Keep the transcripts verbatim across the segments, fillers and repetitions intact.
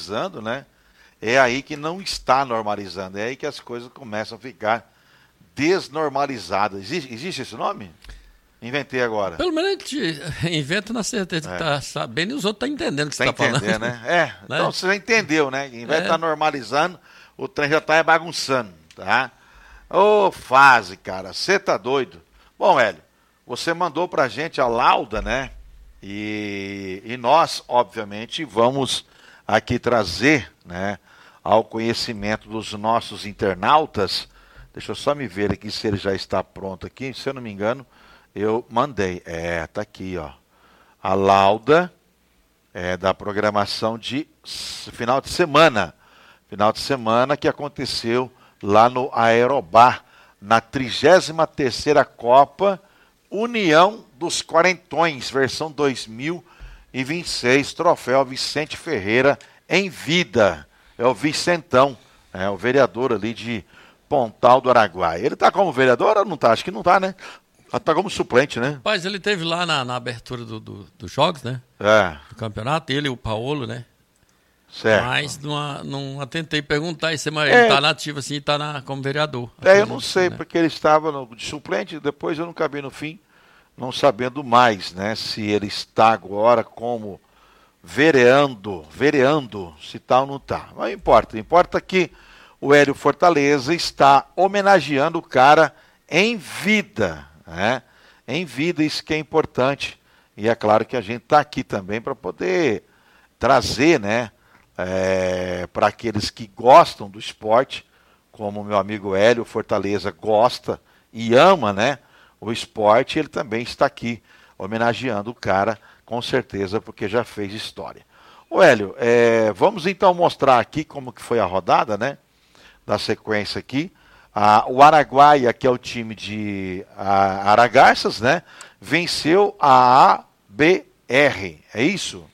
normalizando, né? É aí que não está normalizando, é aí que as coisas começam a ficar desnormalizadas. Existe, existe esse nome? Inventei agora. Pelo menos a gente inventa na certeza que É. está sabendo e os outros estão entendendo o que Tá você está falando. entendendo, né? É, Né? então você já entendeu, né? Em vez É. de estar normalizando, o trem já está bagunçando, tá? Ô, fase, cara, você tá doido. Bom, Hélio, você mandou pra gente a lauda, né? E, e nós, obviamente, vamos aqui trazer, né, ao conhecimento dos nossos internautas. Deixa eu só me ver aqui se ele já está pronto aqui. Se eu não me engano, eu mandei. É, tá aqui, ó. A lauda é, da programação de final de semana. Final de semana que aconteceu lá no Aerobá, na trigésima terceira Copa União dos Quarentões, versão dois mil e vinte e seis, troféu Vicente Ferreira em vida. É o Vicentão, é o vereador ali de Pontal do Araguaia. Ele está como vereador ou não está? Acho que não está, né? Está como suplente, né? Rapaz, ele teve lá na, na abertura do, do, dos jogos, né? É. Do campeonato, ele e o Paolo, né? Certo. Mas não, não atentei perguntar se mas É. ele tá nativo assim, tá na, como vereador. É, eu não sei, né? porque ele estava no, de suplente, depois eu não acabei no fim, não sabendo mais, né? Se ele está agora como vereando, vereando, se tá ou não tá. Não importa, importa que o Hélio Fortaleza está homenageando o cara em vida, né? Em vida, isso que é importante. E é claro que a gente está aqui também para poder trazer, né? É, para aqueles que gostam do esporte, como o meu amigo Hélio Fortaleza gosta e ama, né, o esporte, ele também está aqui homenageando o cara, com certeza, porque já fez história. Ô Hélio, é, vamos então mostrar aqui como que foi a rodada, né, da sequência aqui. Ah, o Araguaia, que é o time de ah, Aragarças, né, venceu a A B R, é isso?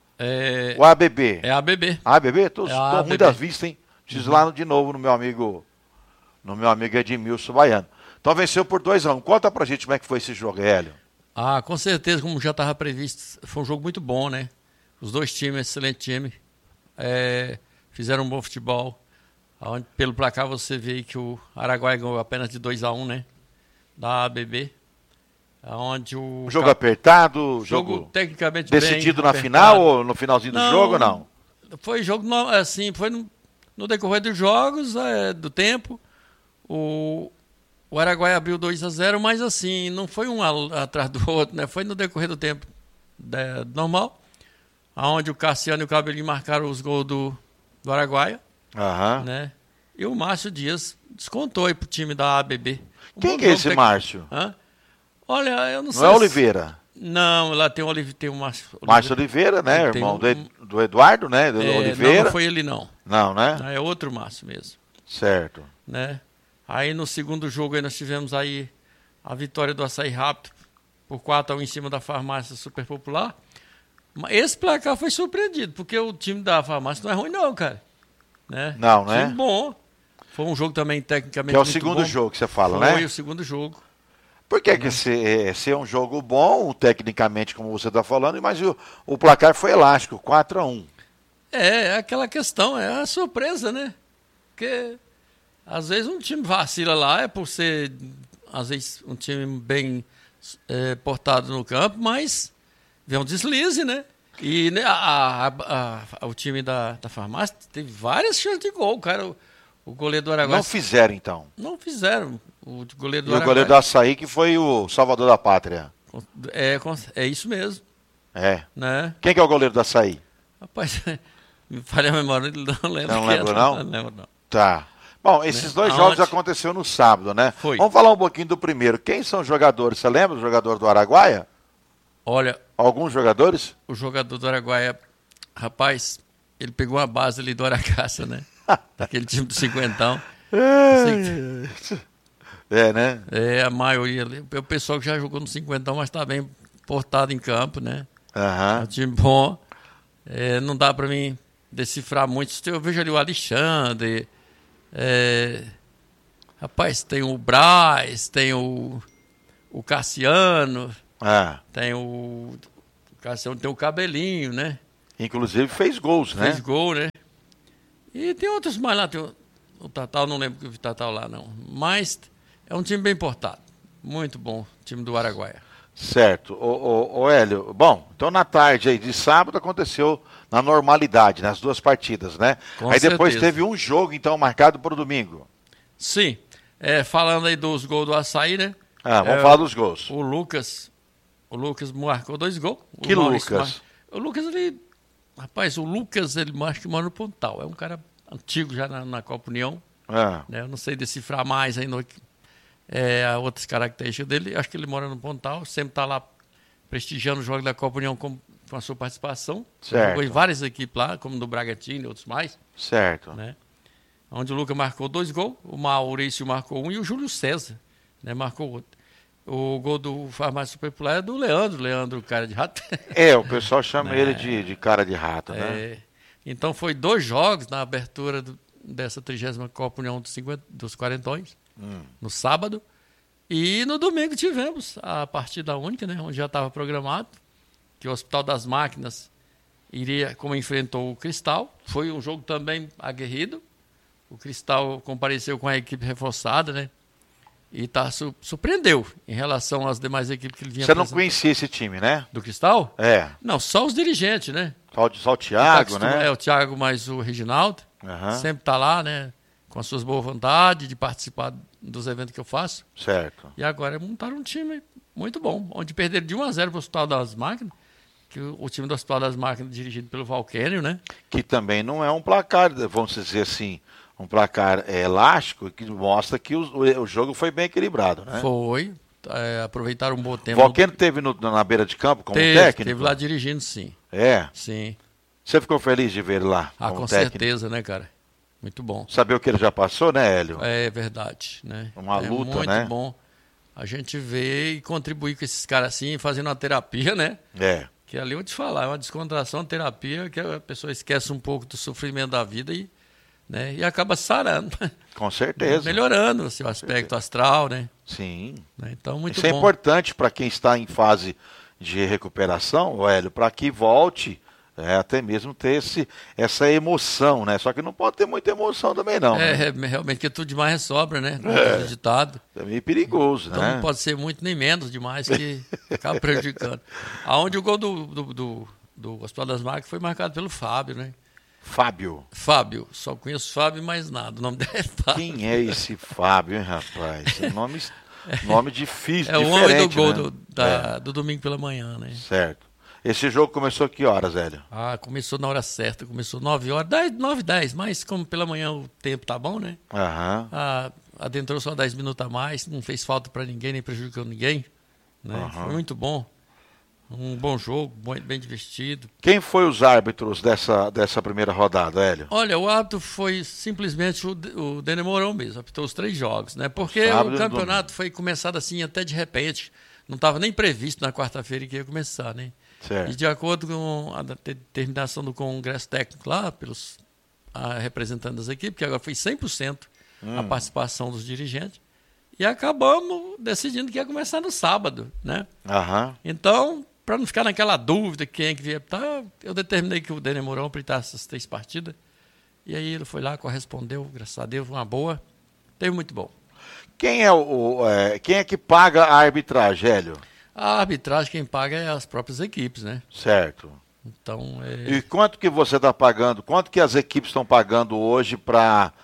É, O A B B. é a A B B. A B B? Tô, É tô a ruim ABB. das vistas, hein? Preciso ir lá no- de novo no meu amigo, no meu amigo Edmilson Baiano. Então venceu por dois a um. Conta pra gente como é que foi esse jogo, Hélio. Ah, com certeza, como já estava previsto, foi um jogo muito bom, né? Os dois times, excelente time. É, fizeram um bom futebol. Onde, pelo placar você vê que o Araguaia ganhou apenas de dois a um, né? Da A B B. Onde o Um jogo cap- apertado, jogo jogo tecnicamente decidido bem na apertado. final ou no finalzinho do Não, jogo ou não? Foi jogo, no- assim, foi no, no decorrer dos jogos, é, do tempo. O, o Araguaia abriu dois a zero, mas assim, não foi um a- atrás do outro, né? Foi no decorrer do tempo né, normal, onde o Cassiano e o Cabelinho marcaram os gols do, do Araguaia, Aham. né? E o Márcio Dias descontou aí pro time da A B B. Um Quem bom que é jogo esse tec- Márcio? Hã? Olha, eu não, sei. Não é se- Oliveira? Não, lá tem o Oliveira, tem o Márcio Márcio Oliveira, né? Tem Irmão um- do, Ed- do Eduardo, né? Do É, Oliveira. Não, não foi ele não. Não, né? É outro Márcio mesmo, Certo. né? Aí no segundo jogo aí nós tivemos aí a vitória do Açaí Rápido por quatro a um em cima da Farmácia Super Popular. Mas esse placar foi surpreendido, porque o time da Farmácia não é ruim não, cara. Né? Não, né? Time bom. Foi um jogo também tecnicamente Que é o muito segundo bom. jogo que você fala, Foi né? o segundo jogo. Por que que se, é, se é um jogo bom, tecnicamente, como você está falando, mas o, o placar foi elástico, quatro a um. É, é aquela questão, é a surpresa, né? Porque às vezes um time vacila lá, é por ser, às vezes, um time bem é, portado no campo, mas vem um deslize, né? E né, a, a- a- o time da, da Farmácia teve várias chances de gol, cara. O, o goleiro do Araguaia Não fizeram, então. não fizeram. O goleiro do E o Araguaia. goleiro do Açaí, que foi o salvador da pátria. É, é isso mesmo, É. né? Quem que é o goleiro do Açaí? Rapaz, me falha a memória, não lembro. Não quem lembro, é, não? Não lembro, não. Tá. Bom, esses Né? dois Aonde? jogos aconteceram no sábado, né? Foi. Vamos falar um pouquinho do primeiro. Quem são os jogadores? Você lembra do jogador do Araguaia? Olha, Alguns jogadores? o jogador do Araguaia, rapaz, ele pegou uma base ali do Aracaça, né? Daquele time do cinquentão. É, né? É, a maioria ali. O pessoal que já jogou no cinquentão, mas tá bem portado em campo, né? É um Aham. time bom. É, não dá pra mim decifrar muito. Eu vejo ali o Alexandre. é, Rapaz, tem o Braz, tem o, o Cassiano, Ah. tem o, o Cassiano, tem o Cabelinho, né? Inclusive fez gols, né? Fez gol, né? E tem outros mais lá, tem o, o Tatal, não lembro que o Tatal lá não. Mas é um time bem portado. Muito bom, time do Araguaia. Certo. Ô, ô, ô Hélio, bom, então na tarde aí de sábado aconteceu na normalidade, nas duas partidas, né? Com aí depois certeza. teve um jogo, então, marcado para o domingo. Sim. É, falando aí dos gols do Açaí, né? Ah, vamos é, falar dos gols. O Lucas, o Lucas marcou dois gols. O Que Maurício Lucas? Mar... O Lucas, ele... Rapaz, o Lucas, ele acho que mora no Pontal. É um cara antigo já na, na Copa União. Ah, Né? Eu não sei decifrar mais ainda é, outras características dele. Acho que ele mora no Pontal, sempre está lá prestigiando o jogo da Copa União com, com a sua participação. Certo. Jogou em várias equipes lá, como do Bragantino e outros mais. certo. Né? Onde o Lucas marcou dois gols, o Maurício marcou um e o Júlio César, né, marcou outro. O gol do Farmácia Popular é do Leandro, Leandro, cara de rato. É, o pessoal chama É. ele de, de cara de rato, né? É, então foi dois jogos na abertura do, dessa trigésima Copa União dos, cinquenta, dos Quarentões, Hum. no sábado. E no domingo tivemos a partida única, né, onde já estava programado, que o Hospital das Máquinas iria, como enfrentou o Cristal. Foi um jogo também aguerrido. O Cristal compareceu com a equipe reforçada, né? E tá, su- surpreendeu em relação às demais equipes que ele vinha Você não apresentando. conhecia esse time, né? Do Cristal? É. Não, só os dirigentes, né? Só, o- só o Tá Thiago, acostumado- né? É, o Thiago mais o Reginaldo. Aham. Sempre tá lá, né? Com as suas boas vontades de participar dos eventos que eu faço. Certo. E agora montaram um time muito bom, onde perderam de um a zero para o Hospital das Máquinas, que o, o time do Hospital das Máquinas dirigido pelo Valquênio, né? Que também não é um placar, vamos dizer assim, um placar é, elástico, que mostra que o, o, o jogo foi bem equilibrado, né? Foi, é, aproveitaram um bom O tempo. Valqueno teve no- na beira de campo como teve, técnico? teve lá dirigindo, sim. É. Sim. Você ficou feliz de ver ele lá Ah, como com técnico? certeza, né, cara? Muito bom. Saber o que ele já passou, né, Hélio? É verdade, né? Uma é luta, muito né? bom a gente ver e contribuir com esses caras assim, fazendo uma terapia, né? É. Que ali eu vou te falar, é uma descontração, uma terapia que a pessoa esquece um pouco do sofrimento da vida e, né, e acaba sarando, Com certeza. melhorando o seu aspecto astral, né? Sim. Né? Então, muito Isso é bom. importante para quem está em fase de recuperação, ô Hélio, para que volte é, até mesmo ter esse, essa emoção, né? Só que não pode ter muita emoção também, não. É, né? é, realmente que tudo demais é sobra, né? Como diz o ditado. É meio perigoso, Então né? não pode ser muito nem menos demais que acaba prejudicando. Aonde o gol do, do, do, do Hospital das Máquinas foi marcado pelo Fábio, né? Fábio. Fábio, só conheço Fábio e mais nada. O nome dele é Fábio. Quem é esse Fábio, hein, rapaz? É nome, nome difícil, É o diferente, homem do gol né? do, da- do domingo pela manhã, né? É, certo. Esse jogo começou que horas, Hélio? Ah, começou na hora certa, começou nove horas, dez, nove, dez, mas como pela manhã o tempo tá bom, né? Aham. Ah, adentrou só dez minutos a mais, não fez falta para ninguém, nem prejudicou ninguém. Né? Aham. Foi muito bom. Um bom jogo, bom- bem divertido. Quem foi os árbitros dessa, dessa primeira rodada, Hélio? Olha, o árbitro foi simplesmente o, o Dene Mourão mesmo, apitou os três jogos, né? Porque Sábado e o no campeonato foi começado assim até de repente, não estava nem previsto na quarta-feira que ia começar, né? E Certo. de acordo com a determinação do Congresso Técnico lá, pelos a, representantes das equipes, que agora foi cem por cento a Hum. participação dos dirigentes, e acabamos decidindo que ia começar no sábado, né? Aham. Então, para não ficar naquela dúvida quem é que vier apitar, eu determinei que o Dene Mourão apritasse essas três partidas, e aí ele foi lá, correspondeu, graças a Deus, uma boa, teve muito bom. Quem é o, o, é, quem é que paga a arbitragem, Hélio? A arbitragem quem paga é as próprias equipes, né? Certo. Então, é... E quanto que você está pagando? Quanto que as equipes estão pagando hoje para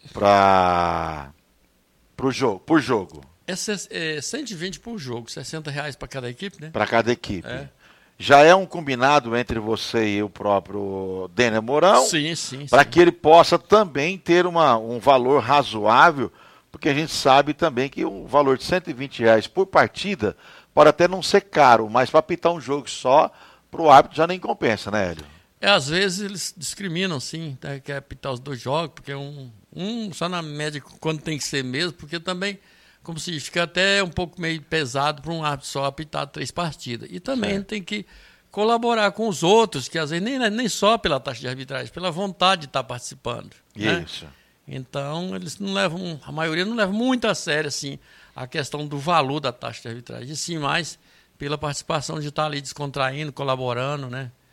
para o jogo, por jogo, É, se- é cento e vinte por jogo, sessenta reais para cada equipe, né? para cada equipe? É. Já é um combinado entre você e o próprio Dene Mourão, Sim, sim, para sim. que ele possa também ter uma, um valor razoável, porque a gente sabe também que um valor de cento e vinte reais por partida pode até não ser caro, mas para apitar um jogo só, para o árbitro já nem compensa, né, Hélio? É, às vezes eles discriminam, sim, né? Quer apitar os dois jogos, porque um, um só na média quando tem que ser mesmo, porque também, como se diz, fica até um pouco meio pesado para um árbitro só apitar três partidas. E também Certo. tem que colaborar com os outros, que às vezes nem, nem só pela taxa de arbitragem, pela vontade de estar participando. Né? Isso. Então, eles não levam, a maioria não leva muito a sério, assim, a questão do valor da taxa de arbitragem, e sim mais pela participação de estar ali descontraindo, colaborando, né?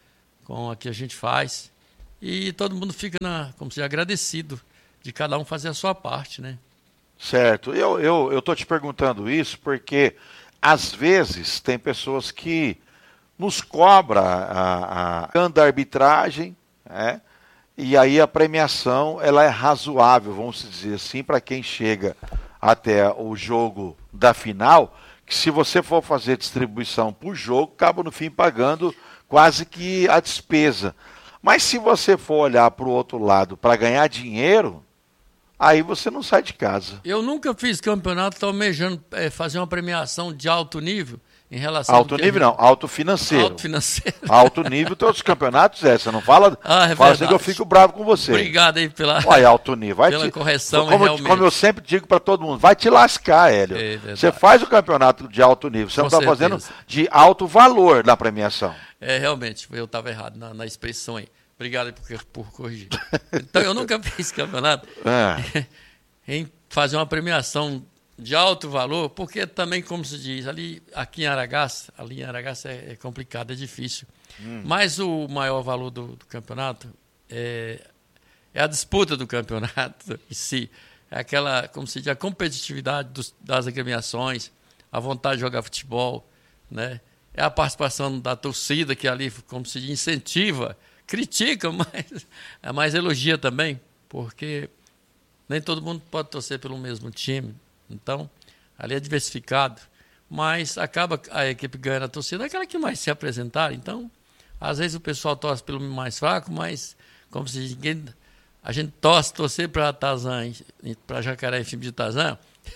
com a que a gente faz. E todo mundo fica, na, como se agradecido de cada um fazer a sua parte, né? Certo. Eu eu eu tô te perguntando isso porque às vezes tem pessoas que nos cobra a, a da arbitragem, né? E aí a premiação ela é razoável, vamos dizer assim, para quem chega até o jogo da final, que se você for fazer distribuição por jogo, acaba no fim pagando quase que a despesa. Mas se você for olhar para o outro lado para ganhar dinheiro, aí você não sai de casa. Eu nunca fiz campeonato, estou almejando é, fazer uma premiação de alto nível em relação alto ao que nível a gente... não, alto financeiro. Alto financeiro. Alto nível, todos os campeonatos é, você não fala, ah, é fala assim que eu fico bravo com você. Obrigado aí pela, Olha, alto nível. Vai pela te, correção. como, realmente. como eu sempre digo para todo mundo, vai te lascar, Hélio. É você faz o campeonato de alto nível, você com não está fazendo de alto valor na premiação. É, realmente, eu estava errado na, na expressão aí. Obrigado por, por corrigir. Então, eu nunca fiz campeonato é. em fazer uma premiação de alto valor, porque também, como se diz, ali, aqui em Aragaça, ali em Aragaça é, é complicado, é difícil. Hum. Mas o maior valor do, do campeonato é, é a disputa do campeonato em si. É aquela, como se diz, a competitividade dos, das agremiações, a vontade de jogar futebol, né? É a participação da torcida que ali, como se diz, incentiva, critica, mas, mas elogia também, porque nem todo mundo pode torcer pelo mesmo time. Então, ali é diversificado, mas acaba a equipe ganhando a torcida, aquela que mais se apresentar. Então, às vezes o pessoal torce pelo mais fraco, mas como se ninguém, a gente torce, torcer para Tarzan, para Jacaré em filme de Tarzan,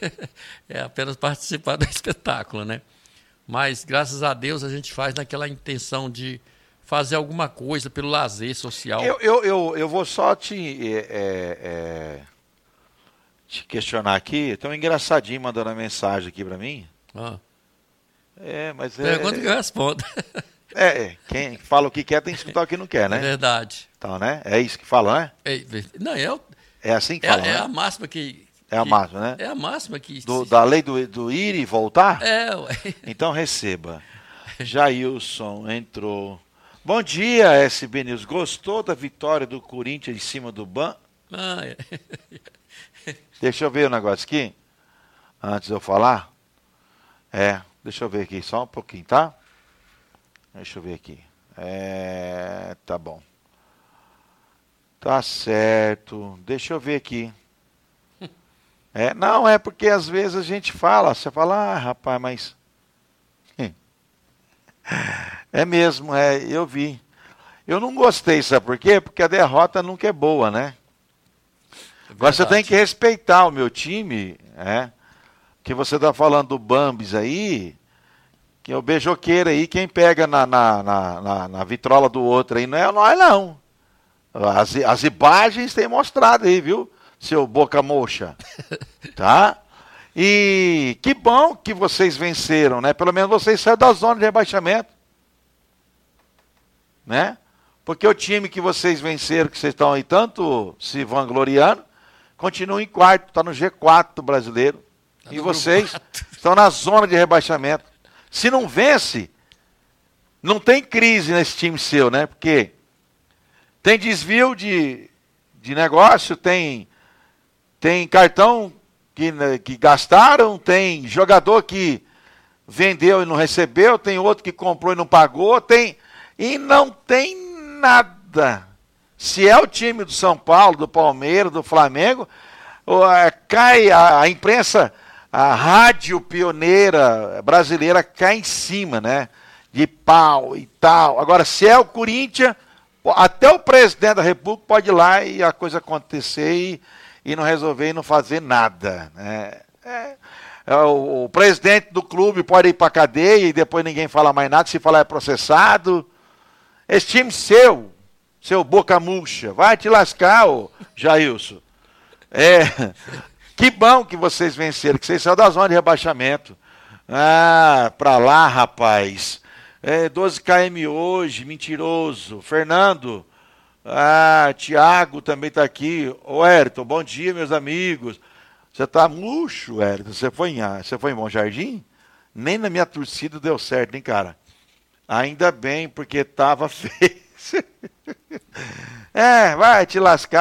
é apenas participar do espetáculo, né? Mas, graças a Deus, a gente faz naquela intenção de fazer alguma coisa pelo lazer social. Eu, eu, eu, eu vou só te... É, é... te questionar aqui, tem um engraçadinho mandando uma mensagem aqui pra mim. Ah. É, mas é... Pergunta que eu respondo. É, é, quem fala o que quer tem que escutar o que não quer, né? É verdade. Então, né? É isso que fala, né? É, não, é, é assim que é, fala, é né? a máxima que... É a que, máxima, né? É a máxima que... Do, da lei do, do ir e voltar? É, ué. Então receba. Jailson entrou. Bom dia, S B News. Gostou da vitória do Corinthians em cima do Ban? Ah, é. Deixa eu ver o negócio aqui. Antes de eu falar. É, deixa eu ver aqui só um pouquinho, tá? Deixa eu ver aqui. É, tá bom. Tá certo. Deixa eu ver aqui. É, não, é porque às vezes a gente fala, você fala, ah, rapaz, mas... É mesmo, é, eu vi. Eu não gostei, sabe por quê? Porque a derrota nunca é boa, né? É Agora você tem que respeitar o meu time, é? Que você tá falando do Bambis aí, que é o beijoqueiro aí, quem pega na, na, na, na, na vitrola do outro aí, não é nós não. As, as imagens têm mostrado aí, viu? Seu boca mocha, tá? E que bom que vocês venceram, né? Pelo menos vocês saíram da zona de rebaixamento, né? Porque o time que vocês venceram, que vocês estão aí tanto se vangloriando, continua em quarto, está no G quatro do brasileiro. Tá e vocês estão na zona de rebaixamento. Se não vence, não tem crise nesse time seu, né? Porque tem desvio de, de negócio, tem, tem cartão que, que gastaram, tem jogador que vendeu e não recebeu, tem outro que comprou e não pagou, tem e não tem nada. Se é o time do São Paulo, do Palmeiras, do Flamengo, cai a, a imprensa, a rádio pioneira brasileira cai em cima, né? De pau e tal. Agora, se é o Corinthians, até o presidente da República pode ir lá e a coisa acontecer e, e não resolver e não fazer nada. Né? É, é, o, o presidente do clube pode ir para a cadeia e depois ninguém fala mais nada, se falar é processado. Esse time seu, seu boca murcha, vai te lascar, ô Jailson. É, que bom que vocês venceram, que vocês saíram da zona de rebaixamento. Ah, pra lá, rapaz. É, doze quilômetros hoje, mentiroso. Fernando, ah, Tiago também está aqui. Ô, Hérito, bom dia, meus amigos. Você tá murcho, Hérito. Você foi em, você foi em Bom Jardim? Nem na minha torcida deu certo, hein, cara? Ainda bem, porque tava feio. É, vai te lascar.